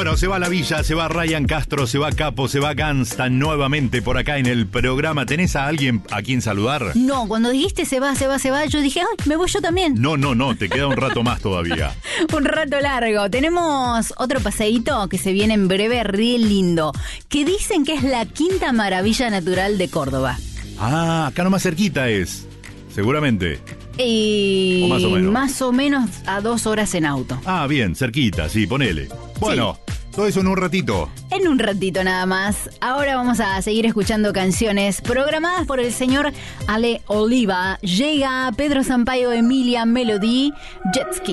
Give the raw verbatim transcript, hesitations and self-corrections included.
Bueno, se va La Villa, se va Ryan Castro, se va Capo, se va Gansta nuevamente por acá en el programa. ¿Tenés a alguien a quien saludar? No, cuando dijiste se va, se va, se va, yo dije, ay, me voy yo también. No, no, no, te queda un rato más todavía. Un rato largo. Tenemos otro paseíto que se viene en breve, re lindo, que dicen que es la quinta maravilla natural de Córdoba. Ah, acá nomás cerquita es, seguramente. Y o más o menos. Más o menos a dos horas en auto. Ah, bien, cerquita, sí, ponele. Bueno, sí. Todo eso en un ratito. En un ratito nada más. Ahora vamos a seguir escuchando canciones programadas por el señor Ale Oliva. Llega Pedro Sampaio, Emilia Melody, Jet Ski.